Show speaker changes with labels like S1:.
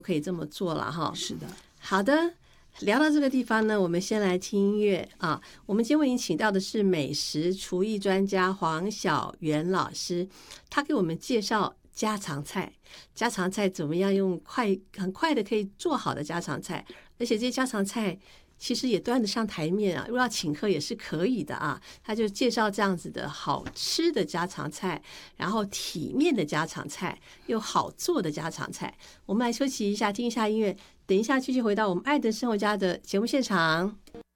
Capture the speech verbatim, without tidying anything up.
S1: 可以这么做了哈。
S2: 是的，
S1: 好的。聊到这个地方呢，我们先来听音乐啊。我们今天为您请到的是美食厨艺专家黄小元老师，他给我们介绍家常菜，家常菜怎么样用快很快的可以做好的家常菜，而且这些家常菜其实也端得上台面啊，如果要请客也是可以的啊。他就介绍这样子的好吃的家常菜，然后体面的家常菜，又好做的家常菜。我们来休息一下，听一下音乐，等一下继续回到我们爱的生活家的节目现场。